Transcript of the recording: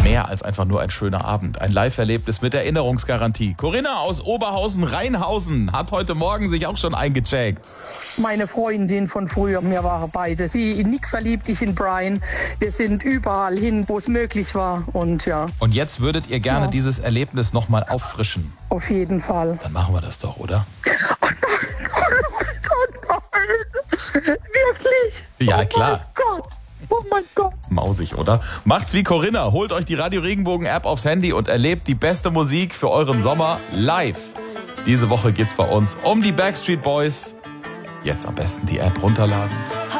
mehr als einfach nur ein schöner Abend. Ein Live-Erlebnis mit Erinnerungsgarantie. Corinna aus Oberhausen-Rheinhausen hat heute Morgen sich auch schon eingecheckt. Meine Freundin von früher, wir waren beide. Sie in Nick verliebt, ich in Brian. Wir sind überall hin, wo es möglich war. Und ja. Und jetzt würdet ihr gerne dieses Erlebnis nochmal auffrischen. Auf jeden Fall. Dann machen wir das doch, oder? Wirklich? Ja, klar. Oh mein Gott. Mausig, oder? Macht's wie Corinna. Holt euch die Radio Regenbogen App aufs Handy und erlebt die beste Musik für euren Sommer live. Diese Woche geht's bei uns um die Backstreet Boys. Jetzt am besten die App runterladen.